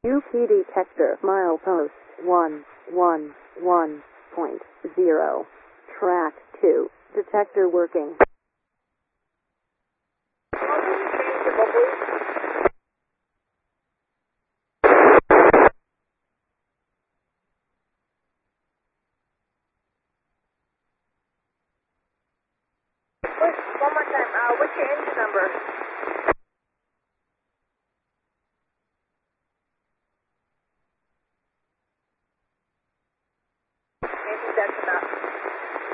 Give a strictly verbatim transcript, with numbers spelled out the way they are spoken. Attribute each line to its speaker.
Speaker 1: U P detector milepost one one one point zero. Track two. Detector working.
Speaker 2: One more time. Uh, what's your engine number?